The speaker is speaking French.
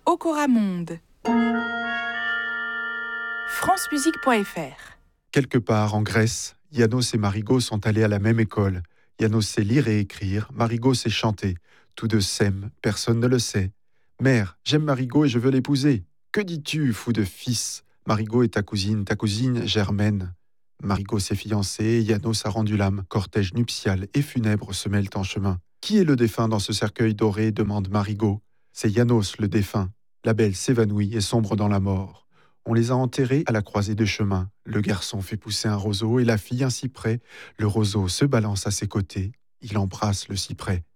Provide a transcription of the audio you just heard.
Ocoramonde. francemusique.fr. Quelque part en Grèce, Yanos et Marigot sont allés à la même école. Yanos sait lire et écrire, Marigot sait chanter. Tous deux s'aiment, personne ne le sait. Mère, j'aime Marigot et je veux l'épouser. Que dis-tu, fou de fils? Marigot est ta cousine Germaine. Marigot s'est fiancée, Yanos a rendu l'âme. Cortège nuptial et funèbre se mêlent en chemin. Qui est le défunt dans ce cercueil doré? Demande Marigot. C'est Yanos le défunt. La belle s'évanouit et sombre dans la mort. On les a enterrés à la croisée de chemin. Le garçon fait pousser un roseau et la fille un cyprès. Le roseau se balance à ses côtés. Il embrasse le cyprès.